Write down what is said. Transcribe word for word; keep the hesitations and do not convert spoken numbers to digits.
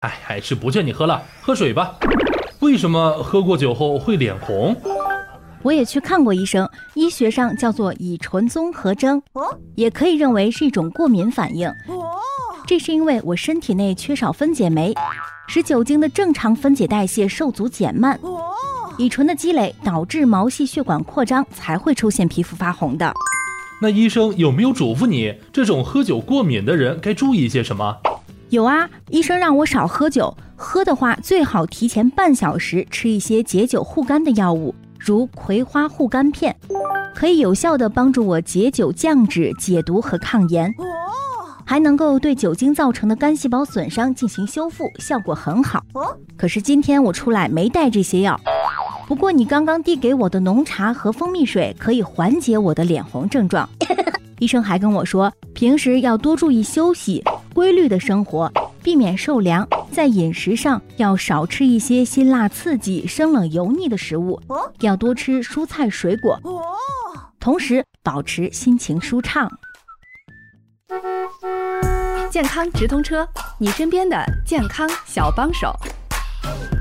哎，还是不劝你喝了，喝水吧。为什么喝过酒后会脸红？ 我也去看过医生，医学上叫做乙醇综合征，也可以认为是一种过敏反应。这是因为我身体内缺少分解酶，使酒精的正常分解代谢受阻减慢，乙醇的积累导致毛细血管扩张，才会出现皮肤发红的。 那医生有没有嘱咐你，这种喝酒过敏的人该注意些什么？ 有啊，医生让我少喝酒，喝的话最好提前半小时吃一些解酒护肝的药物，如葵花护肝片，可以有效地帮助我解酒降脂、解毒和抗炎，还能够对酒精造成的肝细胞损伤进行修复，效果很好。可是今天我出来没带这些药，不过你刚刚递给我的浓茶和蜂蜜水可以缓解我的脸红症状。医生还跟我说，平时要多注意休息，规律的生活，避免受凉，在饮食上要少吃一些辛辣刺激、生冷油腻的食物，要多吃蔬菜水果，同时保持心情舒畅。 健康直通车，你身边的健康小帮手。